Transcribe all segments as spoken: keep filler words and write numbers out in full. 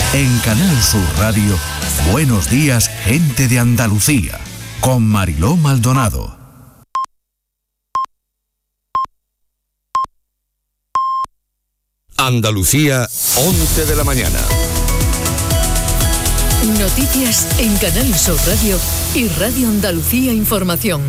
En Canal Sur Radio, Buenos Días, Gente de Andalucía, con Mariló Maldonado. Andalucía, once de la mañana. Noticias en Canal Sur Radio y Radio Andalucía Información.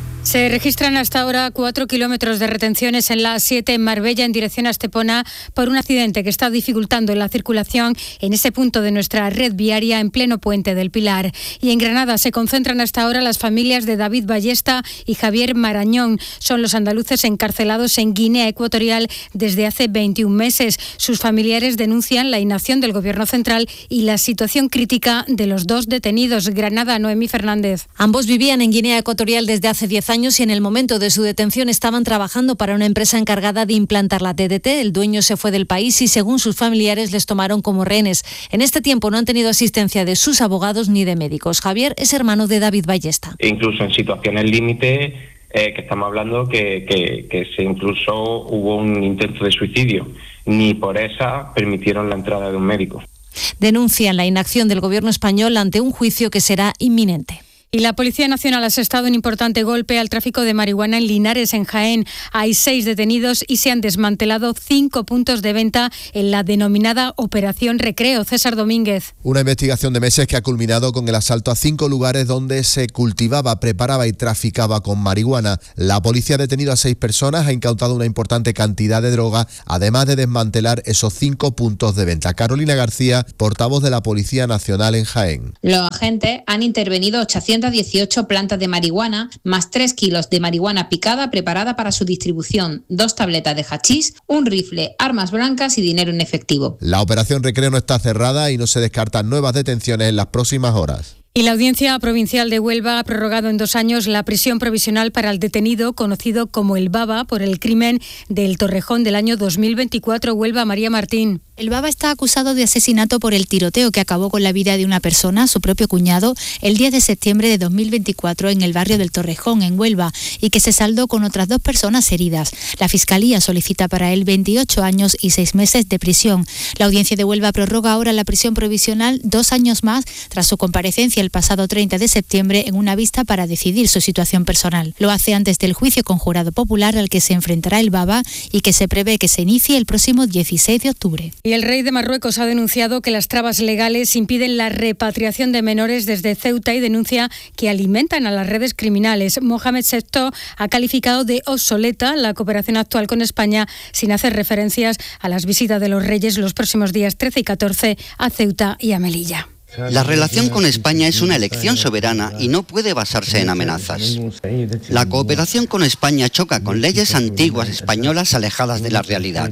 Se registran hasta ahora cuatro kilómetros de retenciones en la A siete en Marbella en dirección a Estepona por un accidente que está dificultando la circulación en ese punto de nuestra red viaria en pleno Puente del Pilar. Y en Granada se concentran hasta ahora las familias de David Ballesta y Javier Marañón. Son los andaluces encarcelados en Guinea Ecuatorial desde hace veintiún meses. Sus familiares denuncian la inacción del Gobierno central y la situación crítica de los dos detenidos. Granada, Noemí Fernández. Ambos vivían en Guinea Ecuatorial desde hace diez años y en el momento de su detención estaban trabajando para una empresa encargada de implantar la T D T. El dueño se fue del país y, según sus familiares, les tomaron como rehenes. En este tiempo no han tenido asistencia de sus abogados ni de médicos. Javier es hermano de David Ballesta. Incluso en situaciones límite, eh, que estamos hablando que, que, que se incluso hubo un intento de suicidio. Ni por esa permitieron la entrada de un médico. Denuncian la inacción del Gobierno español ante un juicio que será inminente. Y la Policía Nacional ha asestado un importante golpe al tráfico de marihuana en Linares, en Jaén. Hay seis detenidos y se han desmantelado cinco puntos de venta en la denominada Operación Recreo. César Domínguez. Una investigación de meses que ha culminado con el asalto a cinco lugares donde se cultivaba, preparaba y traficaba con marihuana. La policía ha detenido a seis personas, ha incautado una importante cantidad de droga, además de desmantelar esos cinco puntos de venta. Carolina García, portavoz de la Policía Nacional en Jaén. Los agentes han intervenido ochocientas dieciocho plantas de marihuana, más tres kilos de marihuana picada preparada para su distribución, dos tabletas de hachís, un rifle, armas blancas y dinero en efectivo. La operación Recreo no está cerrada y no se descartan nuevas detenciones en las próximas horas. Y la Audiencia Provincial de Huelva ha prorrogado en dos años la prisión provisional para el detenido conocido como el Baba por el crimen del Torrejón del año dos mil veinticuatro. Huelva, María Martín. El Baba está acusado de asesinato por el tiroteo que acabó con la vida de una persona, su propio cuñado, el diez de septiembre de dos mil veinticuatro en el barrio del Torrejón, en Huelva, y que se saldó con otras dos personas heridas. La Fiscalía solicita para él veintiocho años y seis meses de prisión. La Audiencia de Huelva prorroga ahora la prisión provisional dos años más tras su comparecencia el pasado treinta de septiembre en una vista para decidir su situación personal. Lo hace antes del juicio con jurado popular al que se enfrentará el Baba y que se prevé que se inicie el próximo dieciséis de octubre. Y el rey de Marruecos ha denunciado que las trabas legales impiden la repatriación de menores desde Ceuta y denuncia que alimentan a las redes criminales. Mohamed sexto ha calificado de obsoleta la cooperación actual con España sin hacer referencias a las visitas de los reyes los próximos días trece y catorce a Ceuta y a Melilla. La relación con España es una elección soberana y no puede basarse en amenazas. La cooperación con España choca con leyes antiguas españolas alejadas de la realidad.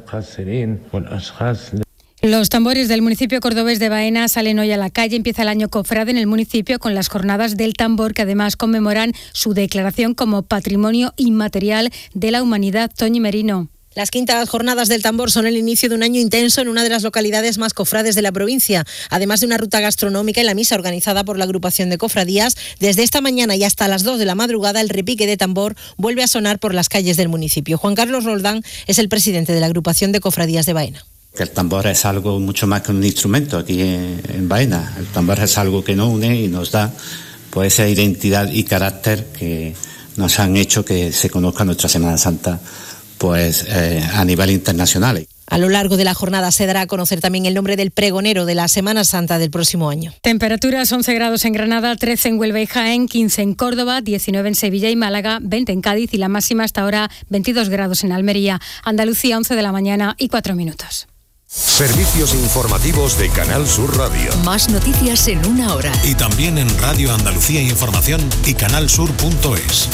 Los tambores del municipio cordobés de Baena salen hoy a la calle. Empieza el año cofrade en el municipio con las jornadas del tambor que además conmemoran su declaración como Patrimonio Inmaterial de la Humanidad. Toñi Merino. Las quintas jornadas del tambor son el inicio de un año intenso en una de las localidades más cofrades de la provincia. Además de una ruta gastronómica y la misa organizada por la agrupación de cofradías, desde esta mañana y hasta las dos de la madrugada el repique de tambor vuelve a sonar por las calles del municipio. Juan Carlos Roldán es el presidente de la agrupación de cofradías de Baena. El tambor es algo mucho más que un instrumento aquí en, en Baena. El tambor es algo que nos une y nos da pues esa identidad y carácter que nos han hecho que se conozca nuestra Semana Santa pues eh, a nivel internacional. A lo largo de la jornada se dará a conocer también el nombre del pregonero de la Semana Santa del próximo año. Temperaturas: once grados en Granada, trece en Huelva y Jaén, quince en Córdoba, diecinueve en Sevilla y Málaga, veinte en Cádiz y la máxima hasta ahora veintidós grados en Almería. Andalucía, once de la mañana y cuatro minutos. Servicios informativos de Canal Sur Radio. Más noticias en una hora. Y también en Radio Andalucía Información y canalsur punto es.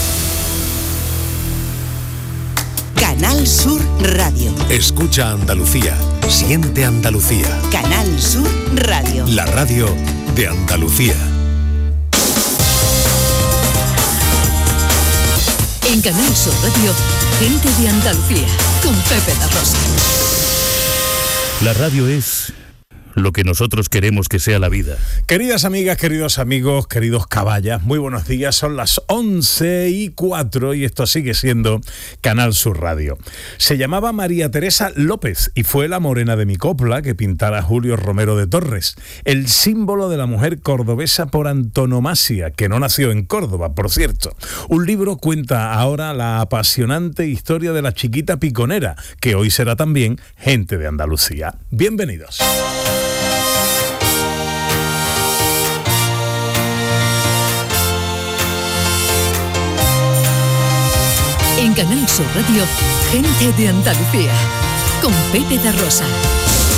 Canal Sur Radio. Escucha Andalucía. Siente Andalucía. Canal Sur Radio. La radio de Andalucía. En Canal Sur Radio, Gente de Andalucía, con Pepe La Rosa. La radio es lo que nosotros queremos que sea la vida. Queridas amigas, queridos amigos, queridos caballas, muy buenos días. Son las once y cuatro y esto sigue siendo Canal Sur Radio. Se llamaba María Teresa López y fue la morena de mi copla que pintara Julio Romero de Torres, el símbolo de la mujer cordobesa por antonomasia, que no nació en Córdoba, por cierto. Un libro cuenta ahora la apasionante historia de la chiquita piconera, que hoy será también gente de Andalucía. Bienvenidos. En Canal Sur Radio, gente de Andalucía, con Pepe da Rosa.